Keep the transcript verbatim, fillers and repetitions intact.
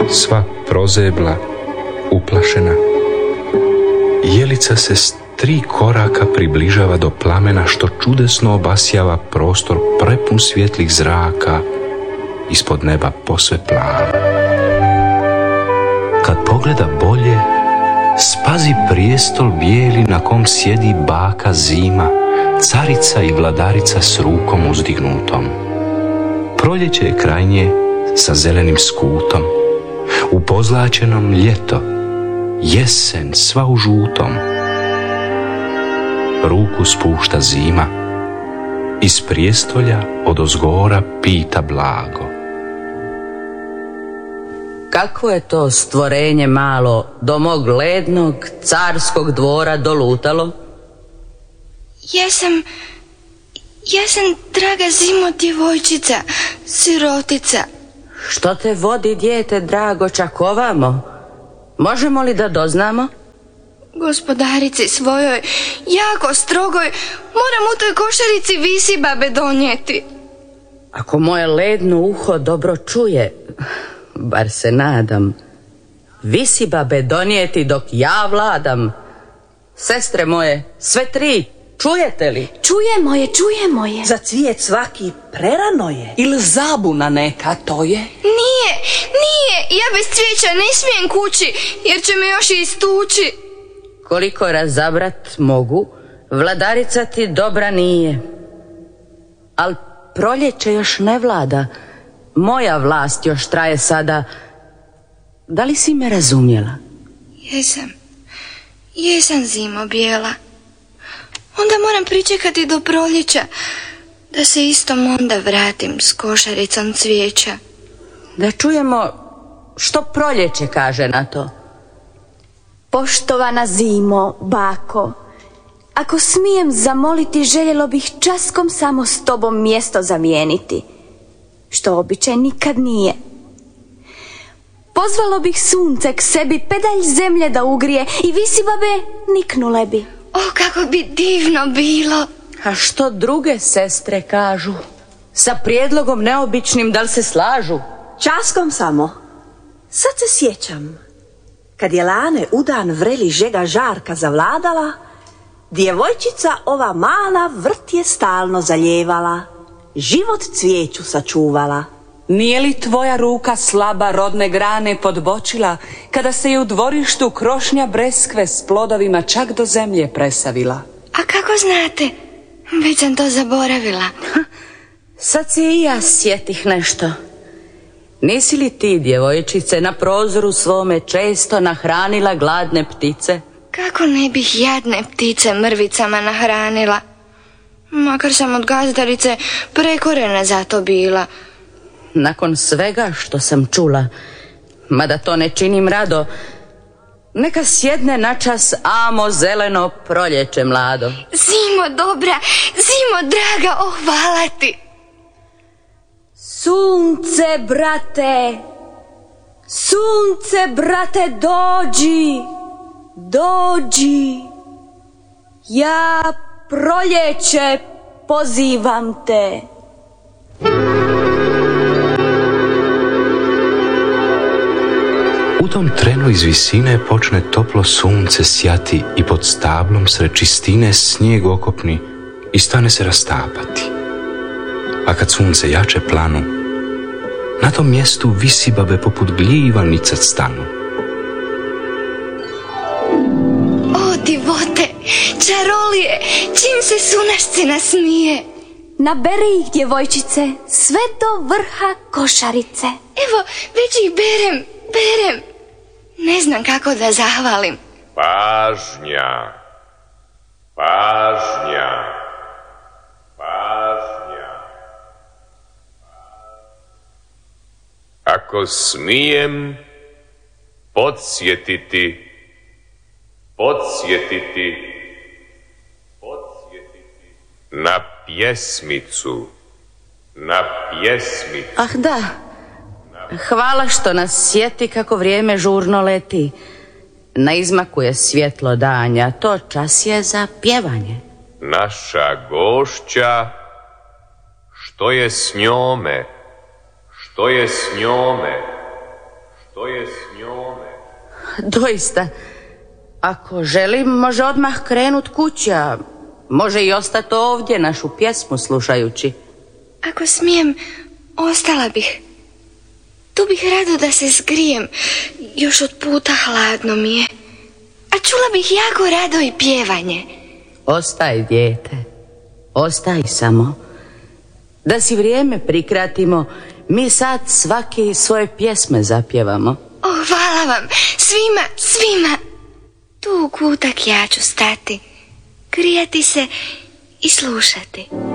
sva prozebla, uplašena. Jelica se s tri koraka približava do plamena što čudesno obasjava prostor prepun svjetlih zraka, ispod neba posve plava. Kad pogleda bolje, spazi prijestol bijeli na kom sjedi baka Zima, carica i vladarica s rukom uzdignutom. Proljeće je kraj nje sa zelenim skutom, u pozlačenom ljeto, jesen sva u žutom. Ruku spušta Zima, iz prijestolja odozgora pita blago: kako je to stvorenje malo do mog lednog carskog dvora dolutalo? Jesam, jesam, draga Zimo, djevojčica, sirotica. Što te vodi, dijete drago, čak ovamo? Možemo li da doznamo? Gospodarici svojoj, jako strogoj, moram u toj košarici visibabe donijeti. Ako moje ledno uho dobro čuje, bar se nadam, visibabe donijeti dok ja vladam. Sestre moje, sve tri, čujete li? Čujemo je, čujemo je. Za cvijet svaki prerano je. Ili zabuna neka to je? Nije, nije, ja bez cvijeća ne smijem kući, jer će me još i istući. Koliko razabrat mogu, vladarica ti dobra nije. Al proljeće još ne vlada, moja vlast još traje sada. Da li si me razumjela? Jesam, jesam, Zimo bijela. Onda moram pričekati do proljeća, da se istom onda vratim s košaricom cvijeća. Da čujemo što proljeće kaže na to. Poštovana Zimo, bako, ako smijem zamoliti, željelo bih časkom samo s tobom mjesto zamijeniti, što običaj nikad nije. Pozvalo bih sunce k sebi, pedalj zemlje da ugrije i visibabe niknule bi. O, kako bi divno bilo. A što druge sestre kažu? Sa prijedlogom neobičnim, da li se slažu? Časkom samo. Sad se sjećam, kad je lane udan vreli žega žarka zavladala, djevojčica ova mala vrt je stalno zaljevala, život cvijeću sačuvala. Nije li tvoja ruka slaba rodne grane podbočila, kada se je u dvorištu krošnja breskve s plodovima čak do zemlje presavila? A kako znate? Već sam to zaboravila. Sad se i ja sjetih nešto. Nisi li ti, djevojčice, na prozoru svome često nahranila gladne ptice? Kako ne bih jadne ptice mrvicama nahranila? Makar sam od gazdarice prekorena za to bila. Nakon svega što sam čula, mada to ne činim rado, neka sjedne načas amo zeleno proljeće mlado. Zimo dobra, Zimo draga, oh hvala ti. Sunce, brate, sunce, brate, dođi, dođi. Ja proljeće pozivam te. U tom trenu iz visine počne toplo sunce sjati i pod stablom sred čistine snijeg okopni i stane se rastapati. A kad sunce jače planu, na tom mjestu visibabe poput gljiva nicat stanu. O, divote, čarolije, čim se sunašci nasmije. Naberi ih, djevojčice, sve do vrha košarice. Evo, već ih berem, berem. Ne znam kako da zahvalim. Pažnja, pažnja, pažnja. Ako smijem podsjetiti, podsjetiti, podsjetiti na pjesmicu, na pjesmicu. Ah da, hvala što nas sjeti kako vrijeme žurno leti. Na izmaku je svjetlo danja, to čas je za pjevanje. Naša gošća, što je s njome, što je s njome, što Što je s njome? Doista, ako želim, može odmah krenut kući, a može i ostati ovdje našu pjesmu slušajući. Ako smijem, ostala bih. Tu bih rado da se zgrijem, još od puta hladno mi je. A čula bih jako rado i pjevanje. Ostaj, dijete, ostaj samo. Da si vrijeme prikratimo, mi sad svaki svoje pjesme zapjevamo. O, hvala vam, svima, svima. Tu u kutak ja ću stati, grijati se i slušati.